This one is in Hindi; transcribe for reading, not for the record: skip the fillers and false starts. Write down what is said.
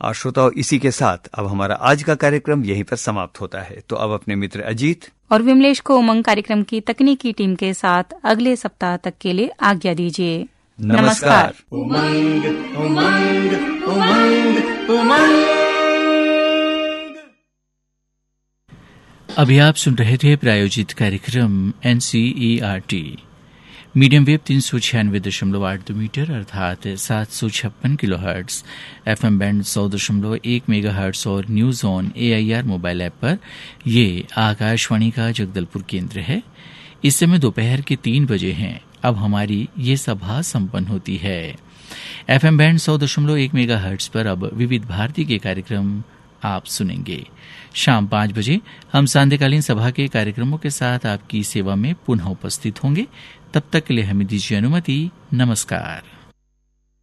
और श्रोताओं, इसी के साथ अब हमारा आज का कार्यक्रम यहीं पर समाप्त होता है। तो अब अपने मित्र अजीत और विमलेश को उमंग कार्यक्रम की तकनीकी टीम के साथ अगले सप्ताह तक के लिए आज्ञा दीजिए। नमस्कार। उमंग उमंग उमंग उमंग। अभी आप सुन रहे थे प्रायोजित कार्यक्रम NCERT मीडियम वेव 396.82 मीटर अर्थात 756 किलोहर्ट्ज, FM बैंड 100.1 मेगाहर्ट्ज और news on AIR mobile app पर ये आकाशवाणी का जगदलपुर केंद्र है। इस समय दोपहर के 3 बजे हैं। अब हमारी ये सभा संपन्न होती है। FM बैंड 100.1 मेगाहर्ट्ज पर अब विविध भारती के कार्यक्रम आप सुनेंगे। शाम 5 बजे हम सांध्यकालीन सभा के कार्यक्रमों के साथ आपकी सेवा में पुनः उपस्थित होंगे। तब तक के लिए हमें दीजिए अनुमति। नमस्कार।